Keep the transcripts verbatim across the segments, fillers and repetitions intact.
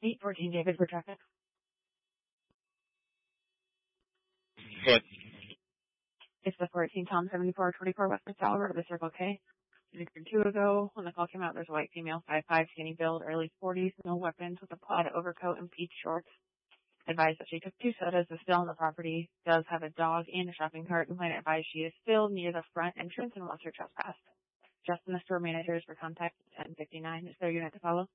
eight fourteen David for traffic. Good. It's the fourteen Tom seventy-four twenty-four West Tower of the Circle K. Two ago, when the call came out, there's a white female, five five, skinny build, early forties, no weapons, with a plaid overcoat and peach shorts. Advised that she took two sodas, is still on the property, does have a dog and a shopping cart. Complainant advised she is still near the front entrance and wants her trespassed. Justin, the store manager, is for contact ten fifty-nine. Is there a unit to follow?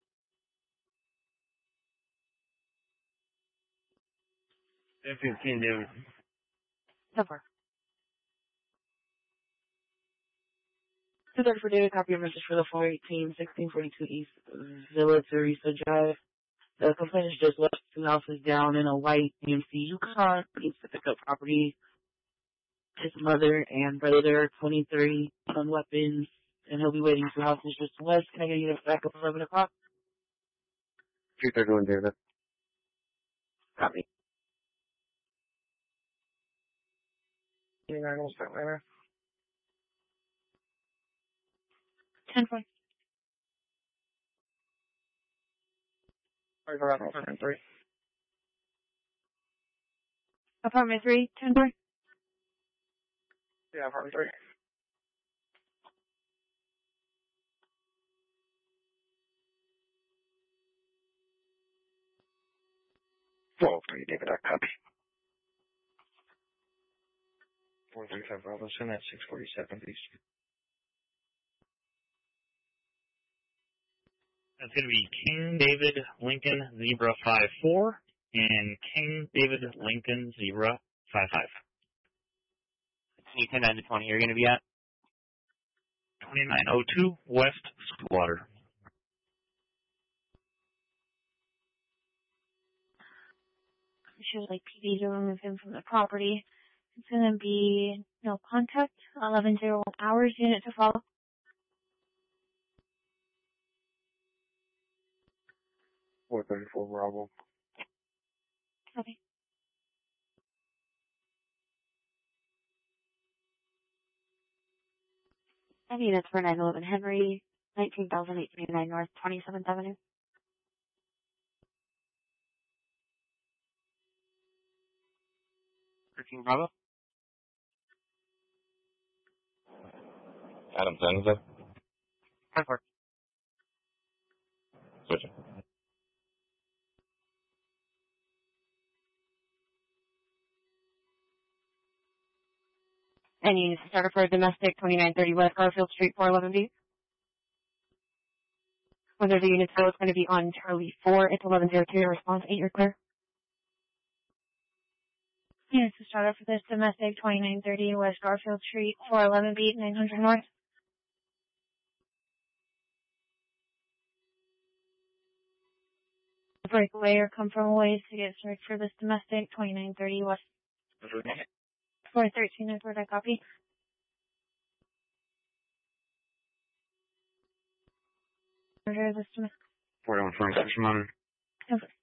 ten fifteen, David. So far. Two thirty for David, copy of message for the four eighteen, sixteen forty-two East Villa Teresa Drive. The complainant just left two houses down in a white A M C Yukon. Needs to pick up property. His mother and brother there, twenty-three, on weapons, and he'll be waiting two houses just west. Can I get you back up eleven o'clock? two thirty-one, David. Copy. twenty-nine, we'll start later. ten four. Sorry for apartment three. Apartment three, ten four. Yeah, apartment three. twelve three, David, I copy. four thirty-five Bravo, send that six forty-seven, please. That's going to be King David Lincoln Zebra five four and King David Lincoln Zebra five five. ten nine to twenty, you're going to be at? twenty-nine oh two West Squatter. She would like P D to remove him from the property. It's going to be no contact, eleven oh one hours, unit to follow. four thirty-four Bravo. Okay. And units for nine eleven Henry, nineteen thousand eight hundred twenty-nine North twenty-seventh Avenue. thirteen Bravo. Adam Zenza. ten four. Switching. And units started for domestic, twenty-nine thirty West Garfield Street, four eleven B. Whether the unit's go, it's going to be on Charlie four. It's eleven oh two. Response eight, you're clear. Units to start off for this domestic, twenty-nine thirty West Garfield Street, four eleven B, nine hundred North. Breakaway or come from away to get started for this domestic, twenty-nine thirty West. four thirteen is where I copy. Order this domestic. forty-one twenty-six, Monitor. Okay.